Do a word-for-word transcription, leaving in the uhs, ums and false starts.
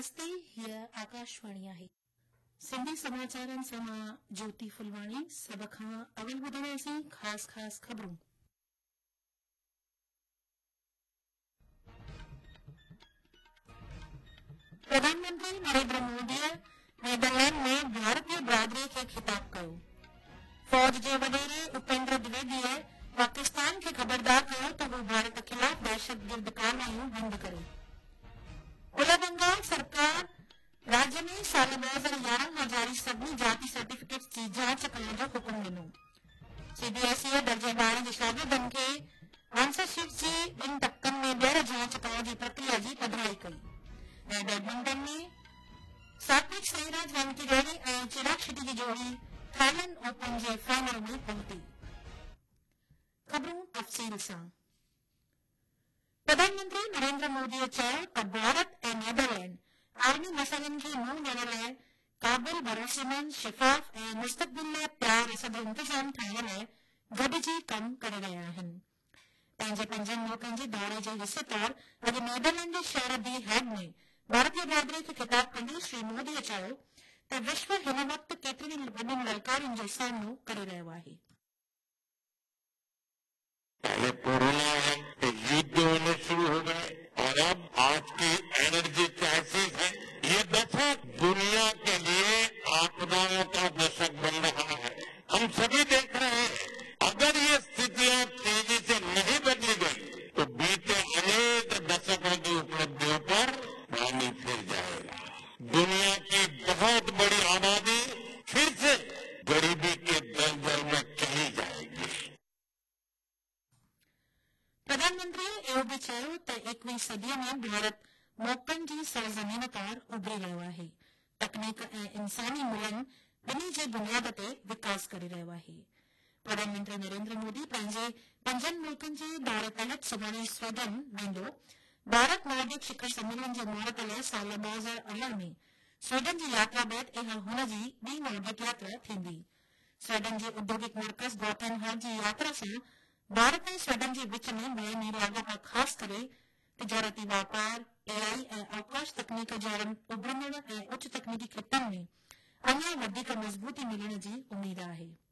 नमस्ते, हीअ आकाशवाणी आहे। सिंधी समाचारनि सां मां ज्योति फुलवाणी। सभ खां अवल ॿुधाईंदासीं ख़ासि ख़ासि ख़बरूं। प्रधानमंत्री नरेंद्र मोदीअ नीदरलैंड में भारतीय बिरादरी खे ख़िताब कयो। फौज जे वॾेरे उपेंद्र द्विवेदीअ पाकिस्तान खे ख़बरदार कयो त हू भारत ख़िलाफ़ दहशतगर्द कारवायूं बंदि करे। ओलह बंगाल सरकार राज्य में साल ॿ हज़ार यारहं खां जारी सभिनी जाति सर्टिफिकेट्स जी जांच करण जो हुकुम ॾिनो। सीबीएसई दर्जेदार जे शागिर्दनि खे आंसरशीट जी ॿिनि तबक़नि में ॿीहर जांच करण जी प्रक्रिया जी पधिराई कई। ऐं बैडमिंटन में सात्विक साईराज रामकिरेड्डी ऐं चिराग शेट्टी जी जोड़ी थाईलैंड ओपन जे फाइनल में पहुती। ख़बरूं तफ़सील सां। प्रधानमंत्री नरेंद्र मोदीअ चयो त भारत ऐं नीदरलैंड आलमी मसइलनि खे मुंहुं ॾियण लाइ क़ाबिल, भरोसेमंद, शिफ़ाफ़ ऐं मुस्तक़बिल लाइ तयार असद इंतज़ाम ठाहिण लाइ गॾिजी कमु करे रहिया आहिनि। पंहिंजे पंजनि मुल्कनि जे दौरे जे हिसे तौर अॼु नीदरलैंड जे शहर दी हेग में भारतीय बिरादरी खे ख़िताब कंदे श्री मोदीअ चयो त विश्व हिन वक़्तु केतिरनि वॾियुनि ललकारियुनि जो सामनो करे रहियो आहे। पहले कोरोना है तो युद्ध होने शुरू हो गए और अब आज की एनर्जी क्राइसिस है। ये दशक दुनिया के लिए आपदाओं का दशक बन रहा है। हम सभी देख रहे हैं अगर ये स्थितियां तेजी से नहीं बदली गई तो बीते अनेक दशकों की उपलब्धियों पर पानी फिर जाएगा। दुनिया की बहुत बड़ी आबादी फिर से गरीबी के दलदल में चली जाएगी। प्रधानमंत्रीअ इहो बि चयो त एकवीहीं सदीअ में भारत मौक़नि जी सरज़मीन तौरु उभरी रहियो आहे। तकनीक ऐं इंसानी मुल्हनि ॿिन्ही जे बुनियाद ते विकास करे रहियो आहे। प्रधानमंत्री नरेंद्र मोदी पंहिंजे पंजनि मुल्कनि जे दौरे तहत सुभाणे स्वीडन वेंदो। भारत नॉर्डिक शिखर सम्मेलन जे मुहूर्त लाइ साल ॿ हज़ार अरिड़हं में स्वीडन जी यात्रा बैदि इहा हुनजी ॿी नॉर्डिक यात्रा थींदी। स्वीडन जे औद्योगिक मर्कज़ गॉथेनबर्ग जी यात्रा सां भारत ऐं स्वीडन जे विच में बाहिमी लाॻापा ख़ासि करे तिजारती वापार, एआई ऐं अवकाश तकनीक जहिड़नि उभरंदड़ ऐं उच तकनीकी खितनि में अञा वधीक मज़बूती मिलण जी उमीद आहे।